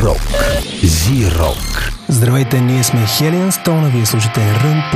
Рок. Зи-рок. Здравейте, ние сме Helion Stone, а вие слушате Рън